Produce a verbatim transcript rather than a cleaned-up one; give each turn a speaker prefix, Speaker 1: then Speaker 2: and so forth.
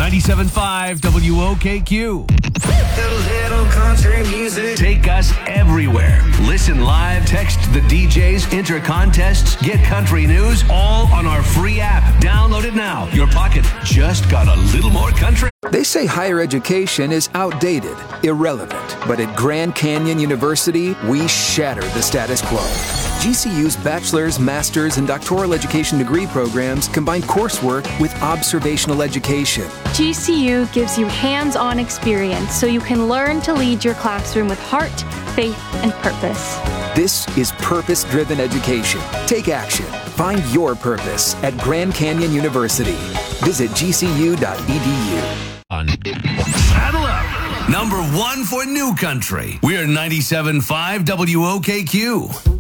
Speaker 1: ninety-seven point five W O K Q.
Speaker 2: Little country music.
Speaker 1: Take us everywhere. Listen live, text the D Js, enter contests, get country news, all on our free app. Download it now. Your pocket just got a little more country.
Speaker 3: They say higher education is outdated, irrelevant. But at Grand Canyon University, we shatter the status quo. G C U's bachelor's, master's, and doctoral education degree programs combine coursework with observational education.
Speaker 4: G C U gives you hands-on experience so you can learn to lead your classroom with heart, faith, and purpose.
Speaker 3: This is purpose-driven education. Take action. Find your purpose at Grand Canyon University. Visit g c u dot e d u.
Speaker 1: Saddle up. Number one for New Country. We're ninety-seven point five W O K Q.